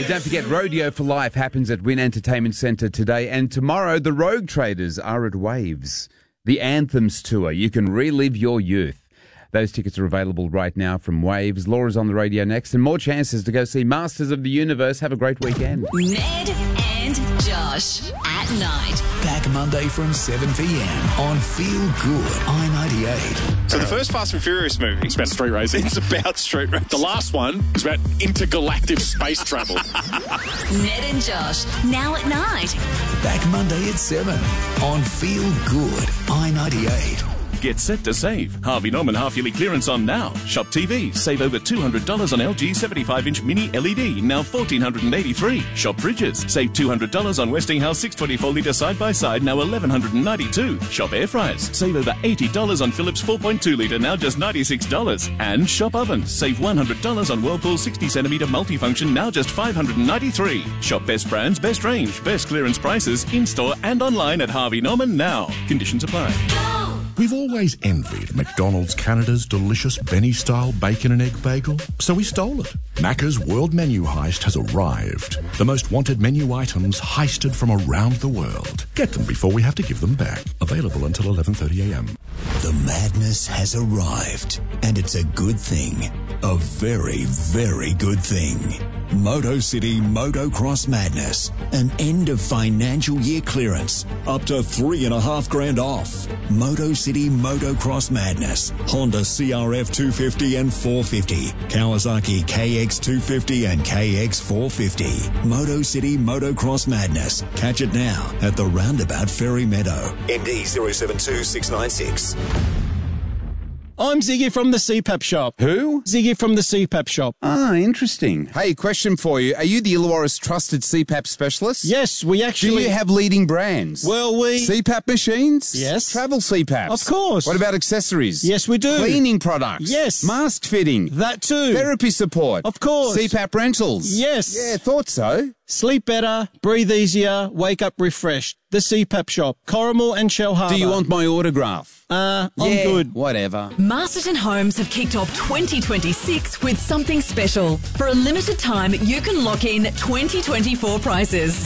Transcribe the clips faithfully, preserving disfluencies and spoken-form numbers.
Hey, don't forget, Rodeo for Life happens at Wynn Entertainment Centre today, and tomorrow the Rogue Traders are at Waves. The Anthems Tour. You can relive your youth. Those tickets are available right now from Waves. Laura's on the radio next, and more chances to go see Masters of the Universe. Have a great weekend. Ned and Josh at night. Back Monday from seven p.m. on Feel Good I ninety-eight. So the first Fast and Furious movie is about street racing. It's about street racing. The last one is about intergalactic space travel. Ned and Josh, now at night. Back Monday at seven on Feel Good I ninety-eight. Get set to save. Harvey Norman half-yearly clearance on now. Shop T V. Save over two hundred dollars on L G seventy-five inch mini L E D, now one thousand four hundred eighty-three dollars. Shop Fridges. Save two hundred dollars on Westinghouse six twenty-four litre side-by-side, now one thousand one hundred ninety-two dollars. Shop Air Fryers. Save over eighty dollars on Philips four point two litre, now just ninety-six dollars. And Shop Ovens. Save one hundred dollars on Whirlpool sixty centimetre multifunction, now just five hundred ninety-three dollars. Shop best brands, best range, best clearance prices, in-store and online at Harvey Norman now. Conditions apply. We've always envied McDonald's Canada's delicious Benny-style bacon and egg bagel, so we stole it. Macca's World Menu Heist has arrived. The most wanted menu items heisted from around the world. Get them before we have to give them back. Available until eleven thirty a.m. The madness has arrived, and it's a good thing. A very, very good thing. Moto City Motocross Madness. An end of financial year clearance. Up to three and a half grand off. Moto City Motocross Madness. Honda C R F two fifty and four fifty. Kawasaki K X two fifty and K X four fifty. Moto City Motocross Madness. Catch it now at the Roundabout Ferry Meadow. M D zero seven two six nine six. I'm Ziggy from the C PAP shop. Who? Ziggy from the C PAP shop. Ah, interesting. Hey, question for you. Are you the Illawarra's trusted C PAP specialist? Yes, we actually... Do you have leading brands? Well, we... C PAP machines? Yes. Travel C PAPs? Of course. What about accessories? Yes, we do. Cleaning products? Yes. Mask fitting? That too. Therapy support? Of course. C PAP rentals? Yes. Yeah, thought so. Sleep better, breathe easier, wake up refreshed. The C PAP shop, Corrimal and Shell Harbour. Do you want my autograph? Uh, I'm yeah, good. Whatever. Masterton Homes have kicked off twenty twenty-six with something special. For a limited time, you can lock in twenty twenty-four prices.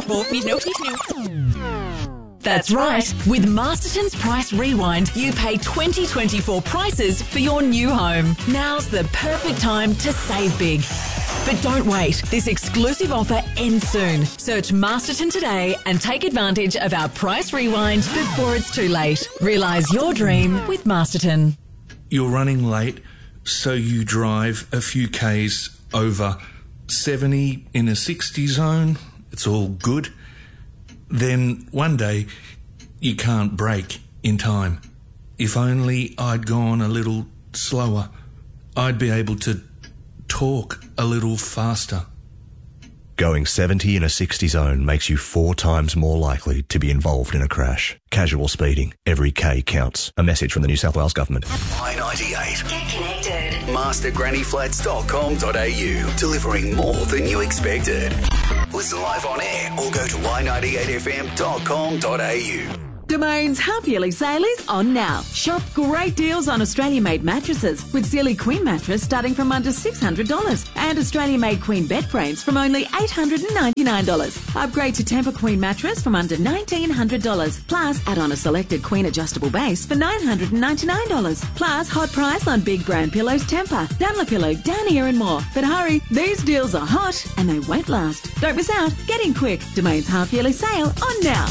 That's right. With Masterton's Price Rewind, you pay twenty twenty-four prices for your new home. Now's the perfect time to save big. But don't wait. This exclusive offer ends soon. Search Masterton today and take advantage of our Price Rewind before it's too late. Realise your dream with Masterton. You're running late, so you drive a few Ks over seventy in a sixty zone. It's all good. Then one day you can't brake in time. If only I'd gone a little slower, I'd be able to talk a little faster. Going seventy in a sixty zone makes you four times more likely to be involved in a crash. Casual speeding. Every K counts. A message from the New South Wales Government. I ninety-eight. Get connected. master granny flats dot com dot a u. Delivering more than you expected. Listen live on air or go to y ninety-eight f m dot com dot a u. Domain's half-yearly sale is on now. Shop great deals on Australian-made mattresses with Sealy Queen mattress starting from under six hundred dollars and Australian-made Queen bed frames from only eight hundred ninety-nine dollars. Upgrade to Tempur Queen mattress from under nineteen hundred dollars. Plus, add on a selected Queen adjustable base for nine hundred ninety-nine dollars. Plus, hot price on big brand pillows Tempur, Dunlopillow, Danier and more. But hurry, these deals are hot and they won't last. Don't miss out. Get in quick. Domain's half-yearly sale on now.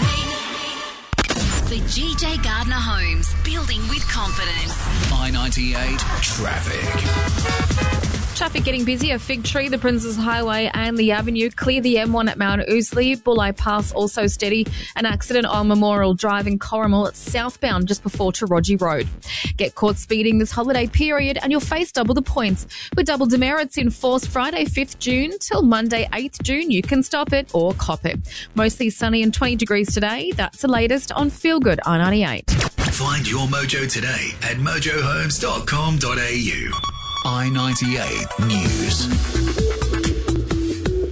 For G J Gardner Homes, building with confidence. I ninety-eight traffic. Traffic getting busier. Fig Tree, the Princes Highway and the Avenue. Clear the M one at Mount Ousley. Bulli Pass also steady. An accident on Memorial Drive in Corrimal. It's southbound just before Taroji Road. Get caught speeding this holiday period and you'll face double the points. With double demerits in force Friday fifth June till Monday eighth June. You can stop it or cop it. Mostly sunny and twenty degrees today. That's the latest on Feel Good I ninety-eight. Find your mojo today at mojo homes dot com dot a u. I ninety-eight News.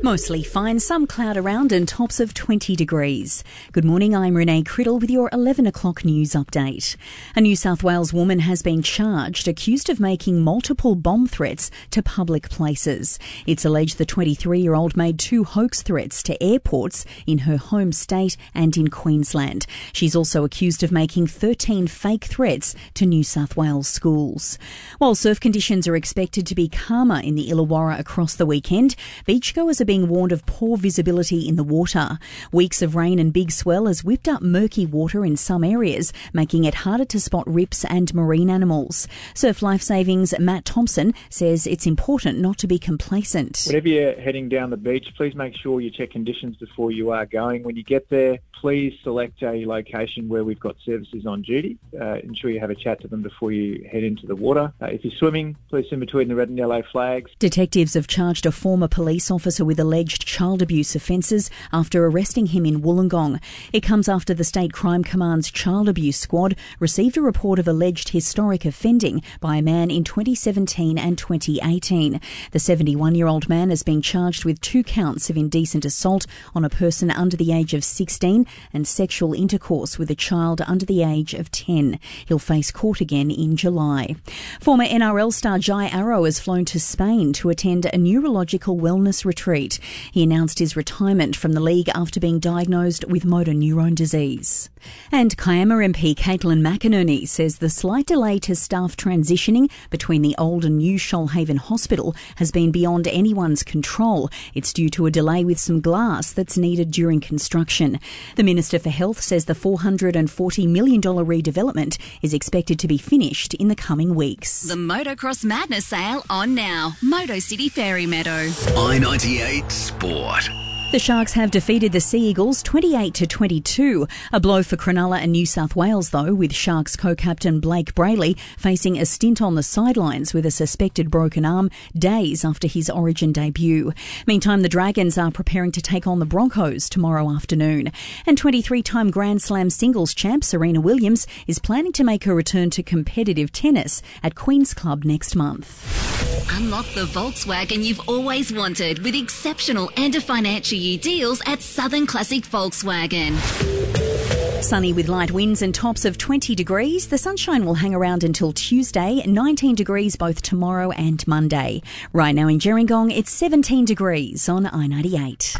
Mostly fine, some cloud around and tops of twenty degrees. Good morning, I'm Renee Criddle with your eleven o'clock news update. A New South Wales woman has been charged, accused of making multiple bomb threats to public places. It's alleged the twenty-three-year-old made two hoax threats to airports in her home state and in Queensland. She's also accused of making thirteen fake threats to New South Wales schools. While surf conditions are expected to be calmer in the Illawarra across the weekend, beachgoers are being warned of poor visibility in the water. Weeks of rain and big swell has whipped up murky water in some areas, making it harder to spot rips and marine animals. Surf Life Savings' Matt Thompson says it's important not to be complacent. Whenever you're heading down the beach, please make sure you check conditions before you are going. When you get there, please select a location where we've got services on duty. Uh, ensure you have a chat to them before you head into the water. Uh, if you're swimming, please swim between the red and yellow flags. Detectives have charged a former police officer with alleged child abuse offences after arresting him in Wollongong. It comes after the State Crime Command's Child Abuse Squad received a report of alleged historic offending by a man in twenty seventeen and twenty eighteen. The seventy-one-year-old man has been charged with two counts of indecent assault on a person under the age of sixteen and sexual intercourse with a child under the age of ten. He'll face court again in July. Former N R L star Jai Arrow has flown to Spain to attend a neurological wellness retreat. He announced his retirement from the league after being diagnosed with motor neurone disease. And Kiama M P Caitlin McInerney says the slight delay to staff transitioning between the old and new Shoalhaven Hospital has been beyond anyone's control. It's due to a delay with some glass that's needed during construction. The Minister for Health says the four hundred forty million dollars redevelopment is expected to be finished in the coming weeks. The Motocross Madness sale on now. Moto City Fairy Meadow. I ninety-eight Sport. The Sharks have defeated the Sea Eagles twenty-eight to twenty-two. A blow for Cronulla and New South Wales, though, with Sharks co-captain Blake Brayley facing a stint on the sidelines with a suspected broken arm days after his Origin debut. Meantime, the Dragons are preparing to take on the Broncos tomorrow afternoon. And twenty-three-time Grand Slam singles champ Serena Williams is planning to make her return to competitive tennis at Queen's Club next month. Unlock the Volkswagen you've always wanted with exceptional end of financial year deals at Southern Classic Volkswagen. Sunny with light winds and tops of twenty degrees. The sunshine will hang around until Tuesday, nineteen degrees both tomorrow and Monday. Right now in Gerringong, it's seventeen degrees on I ninety-eight.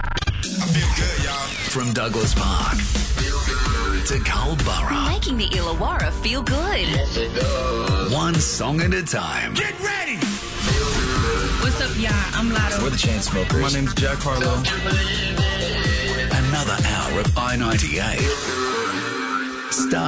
From Douglas Park to Culburra. Making the Illawarra feel good. Yes, it does. One song at a time. Get ready! What's up, y'all? I'm Lotto. We're the Chainsmokers. My name's Jack Harlow. Another hour of I ninety-eight. Start.